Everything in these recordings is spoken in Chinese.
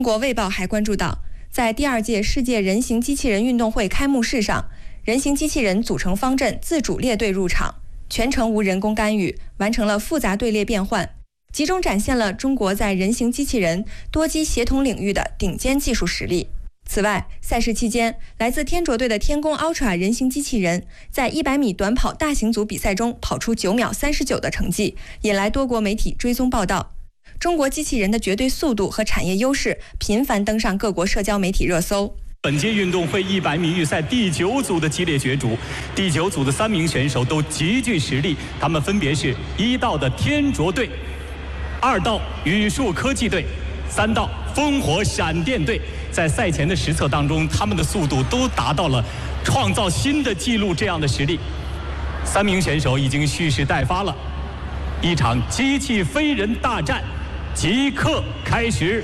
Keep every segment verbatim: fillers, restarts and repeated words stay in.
中国卫报还关注到，在第二届世界人形机器人运动会开幕式上，人形机器人组成方阵自主列队入场，全程无人工干预，完成了复杂队列变换，集中展现了中国在人形机器人多机协同领域的顶尖技术实力。此外，赛事期间，来自天卓队的天宫 Ultra 人形机器人在一百米短跑大型组比赛中跑出九秒三十九的成绩，引来多国媒体追踪报道。中国机器人的绝对速度和产业优势频繁登上各国社交媒体热搜。 本届运动会一百米预赛第九组的激烈角逐，第九组的三名选手都极具实力，他们分别是一道的天卓队，二道宇树科技队，三道烽火闪电队。在赛前的实测当中，他们的速度都达到了创造新的纪录这样的实力。三名选手已经蓄势待发了，一场机器飞人大战即刻开始。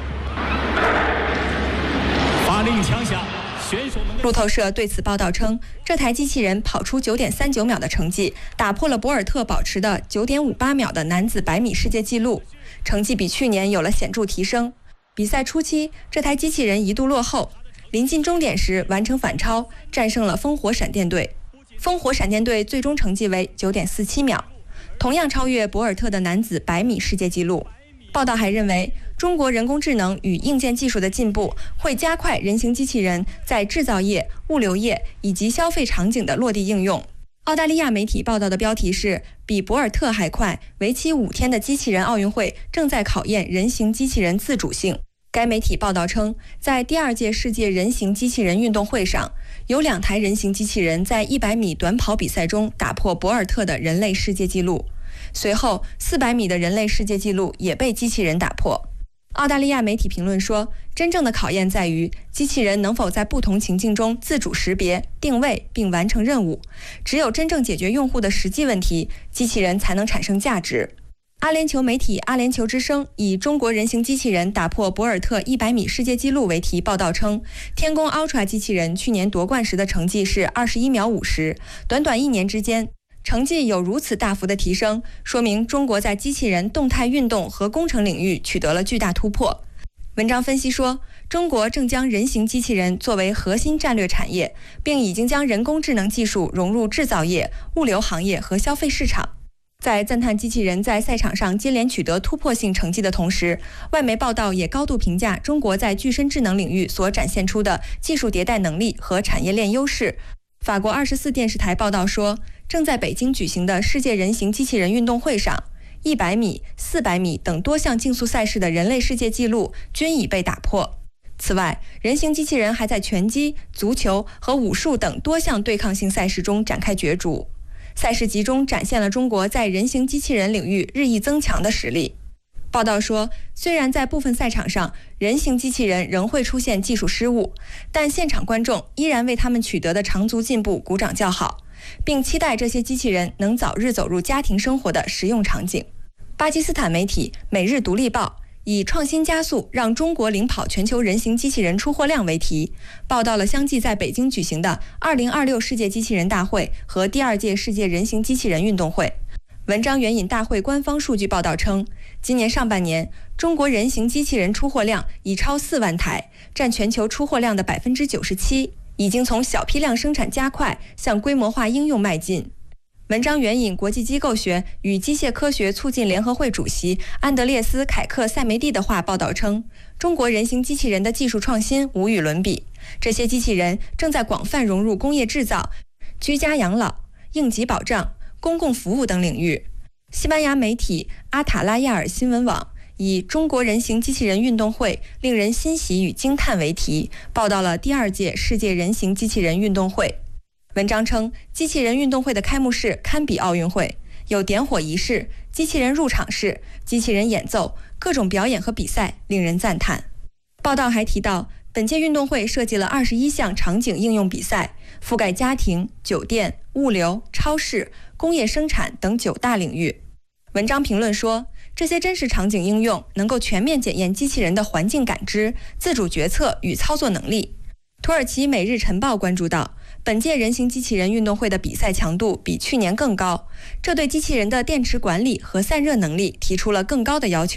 法令枪响，选手们。 路透社对此报道称，这台机器人跑出九点三九秒的成绩，打破了博尔特保持的九点五八秒的男子百米世界纪录，成绩比去年有了显著提升。比赛初期，这台机器人一度落后，临近终点时完成反超，战胜了烽火闪电队。烽火闪电队最终成绩为九点四七秒，同样超越博尔特的男子百米世界纪录。报道还认为，中国人工智能与硬件技术的进步会加快人形机器人在制造业、物流业以及消费场景的落地应用。澳大利亚媒体报道的标题是“比博尔特还快，为期五天的机器人奥运会正在考验人形机器人自主性”。该媒体报道称，在第二届世界人形机器人运动会上，有两台人形机器人在一百米短跑比赛中打破博尔特的人类世界纪录。随后，四百米的人类世界纪录也被机器人打破。澳大利亚媒体评论说，真正的考验在于机器人能否在不同情境中自主识别、定位并完成任务。只有真正解决用户的实际问题，机器人才能产生价值。阿联酋媒体阿联酋之声以中国人形机器人打破博尔特一百米世界纪录为题报道称，天宫 Ultra 机器人去年夺冠时的成绩是二十一秒五十，短短一年之间成绩有如此大幅的提升，说明中国在机器人动态运动和工程领域取得了巨大突破。文章分析说，中国正将人形机器人作为核心战略产业，并已经将人工智能技术融入制造业、物流行业和消费市场。在赞叹机器人在赛场上接连取得突破性成绩的同时，外媒报道也高度评价中国在具身智能领域所展现出的技术迭代能力和产业链优势。法国二十四电视台报道说，正在北京举行的世界人形机器人运动会上，一百米、四百米等多项竞速赛事的人类世界纪录均已被打破。此外，人形机器人还在拳击、足球和武术等多项对抗性赛事中展开角逐。赛事集中展现了中国在人形机器人领域日益增强的实力。报道说，虽然在部分赛场上，人形机器人仍会出现技术失误，但现场观众依然为他们取得的长足进步鼓掌叫好，并期待这些机器人能早日走入家庭生活的实用场景。巴基斯坦媒体《每日独立报》以创新加速让中国领跑全球人形机器人出货量为题，报道了相继在北京举行的二零二六世界机器人大会和第二届世界人形机器人运动会。文章援引大会官方数据报道称，今年上半年，中国人形机器人出货量已超四万台，占全球出货量的百分之九十七，已经从小批量生产加快向规模化应用迈进。文章援引国际机构学与机械科学促进联合会主席安德烈斯·凯克塞梅蒂的话报道称，中国人形机器人的技术创新无与伦比，这些机器人正在广泛融入工业制造、居家养老、应急保障、公共服务等领域。西班牙媒体阿塔拉亚尔新闻网以中国人形机器人运动会令人欣喜与惊叹为题，报道了第二届世界人形机器人运动会。文章称，机器人运动会的开幕式堪比奥运会，有点火仪式、机器人入场式、机器人演奏，各种表演和比赛令人赞叹。报道还提到，本届运动会设计了二十一项场景应用比赛，覆盖家庭、酒店、物流、超市、工业生产等九大领域。文章评论说，这些真实场景应用能够全面检验机器人的环境感知、自主决策与操作能力。土耳其《每日晨报》关注到，本届人形机器人运动会的比赛强度比去年更高，这对机器人的电池管理和散热能力提出了更高的要求。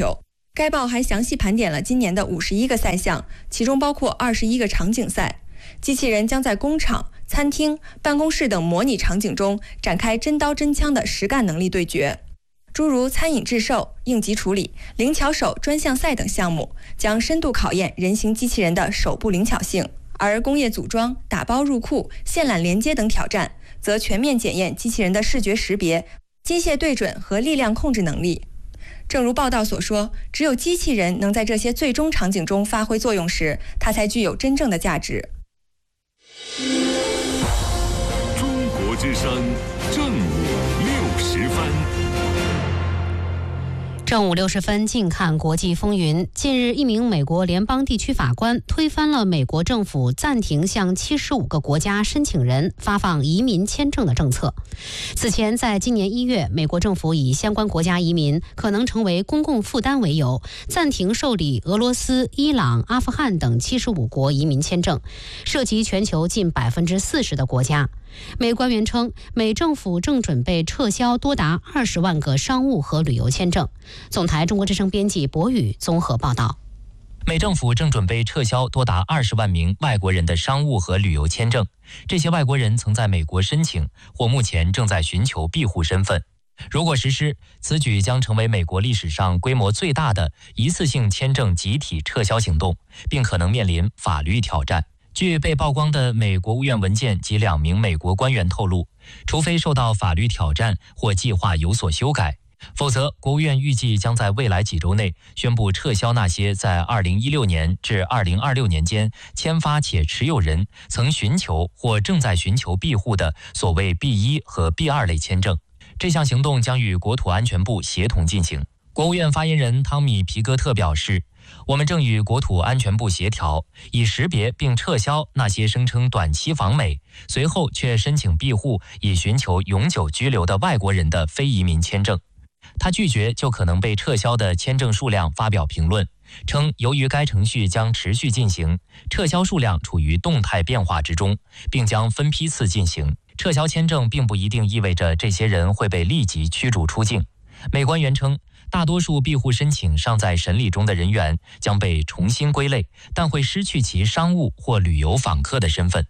该报还详细盘点了今年的五十一个赛项，其中包括二十一个场景赛。机器人将在工厂、餐厅、办公室等模拟场景中展开真刀真枪的实干能力对决。诸如餐饮制售、应急处理、灵巧手专项赛等项目，将深度考验人形机器人的手部灵巧性；而工业组装、打包入库、线缆连接等挑战，则全面检验机器人的视觉识别、机械对准和力量控制能力。正如报道所说，只有机器人能在这些最终场景中发挥作用时，它才具有真正的价值。 中国之声正午六十分。 正午六十分，近看国际风云。近日，一名美国联邦地区法官推翻了美国政府暂停向七十五个国家申请人发放移民签证的政策。此前，在今年一月，美国政府以相关国家移民可能成为公共负担为由，暂停受理俄罗斯、伊朗、阿富汗等七十五国移民签证，涉及全球近百分之四十的国家。美官员称，美政府正准备撤销多达二十万个商务和旅游签证。总台中国之声编辑博宇综合报道。 美政府正准备撤销多达二十万名外国人的商务和旅游签证，这些外国人曾在美国申请，或目前正在寻求庇护身份。如果实施，此举将成为美国历史上规模最大的一次性签证集体撤销行动，并可能面临法律挑战。据被曝光的美国务院文件及两名美国官员透露，除非受到法律挑战或计划有所修改，否则国务院预计将在未来几周内宣布撤销那些在二零一六年至二零二六年间签发且持有人曾寻求或正在寻求庇护的所谓 B 一 和 B 二 类签证。这项行动将与国土安全部协同进行。国务院发言人汤米·皮格特表示，我们正与国土安全部协调，以识别并撤销那些声称短期访美，随后却申请庇护以寻求永久居留的外国人的非移民签证。他拒绝就可能被撤销的签证数量发表评论，称由于该程序将持续进行，撤销数量处于动态变化之中，并将分批次进行。撤销签证并不一定意味着这些人会被立即驱逐出境。美官员称，大多数庇护申请尚在审理中的人员将被重新归类，但会失去其商务或旅游访客的身份。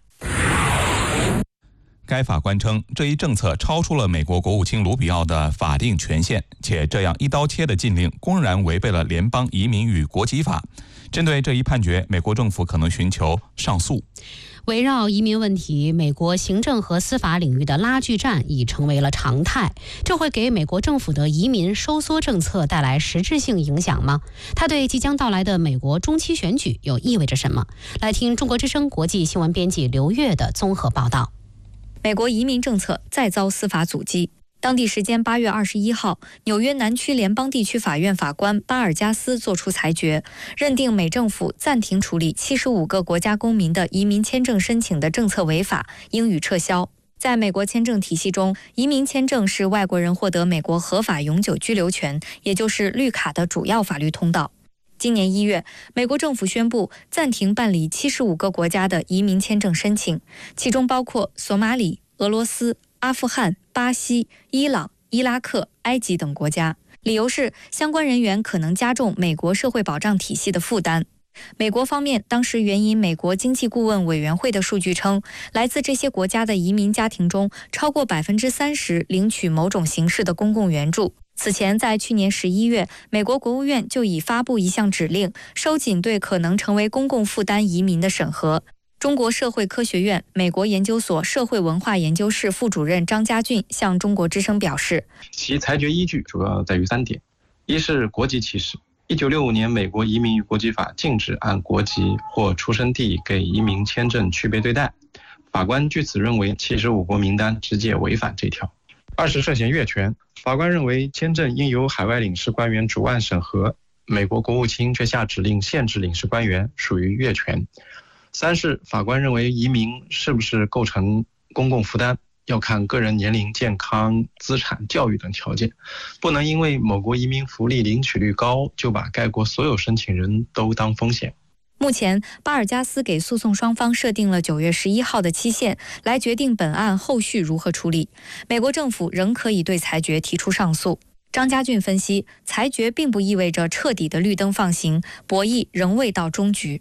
该法官称，这一政策超出了美国国务卿卢比奥的法定权限，且这样一刀切的禁令公然违背了联邦移民与国籍法。针对这一判决，美国政府可能寻求上诉。 围绕移民问题，美国行政和司法领域的拉锯战已成为了常态。这会给美国政府的移民收缩政策带来实质性影响吗？它对即将到来的美国中期选举又意味着什么？来听中国之声国际新闻编辑刘越的综合报道。 美国移民政策再遭司法阻击。当地时间八月二十一号，纽约南区联邦地区法院法官巴尔加斯作出裁决，认定美政府暂停处理七十五个国家公民的移民签证申请的政策违法，应予撤销。在美国签证体系中，移民签证是外国人获得美国合法永久居留权，也就是绿卡的主要法律通道。今年一月，美国政府宣布暂停办理七十五个国家的移民签证申请，其中包括索马里、俄罗斯、阿富汗、巴西、伊朗、伊拉克、埃及等国家，理由是相关人员可能加重美国社会保障体系的负担。美国方面当时援引美国经济顾问委员会的数据称，来自这些国家的移民家庭中，超过百分之三十领取某种形式的公共援助。此前，在去年十一月，美国国务院就已发布一项指令，收紧对可能成为公共负担移民的审核。中国社会科学院美国研究所社会文化研究室副主任张家俊向中国之声表示， 其裁决依据主要在于三点：一是国籍歧视。一九六五年美国移民与国籍法禁止按国籍或出生地给移民签证区别对待，法官据此认为七十五国名单直接违反这条。二是涉嫌越权，法官认为签证应由海外领事官员主案审核，美国国务卿却下指令限制领事官员，属于越权。三是法官认为移民是不是构成公共负担，要看个人年龄、健康、资产、教育等条件，不能因为某国移民福利领取率高，就把该国所有申请人都当风险。 目前，巴尔加斯给诉讼双方设定了九月十一号的期限，来决定本案后续如何处理。美国政府仍可以对裁决提出上诉。 张家俊分析，裁决并不意味着彻底的绿灯放行，博弈仍未到终局。